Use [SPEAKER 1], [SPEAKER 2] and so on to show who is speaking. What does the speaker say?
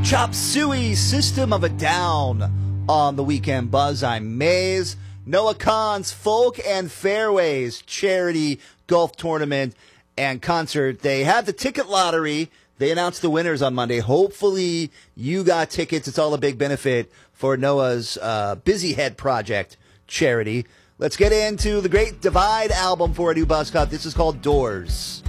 [SPEAKER 1] Chop Suey, System of a Down on the Weekend Buzz. I'm Maze. Noah Kahan's Folk and Fairways charity golf tournament and concert. They have the ticket lottery. They announced the winners on Monday. Hopefully you got tickets. It's all a big benefit for Noah's Busy Head Project charity. Let's get into the Great Divide album for a new Buzz Cut. This is called Doors.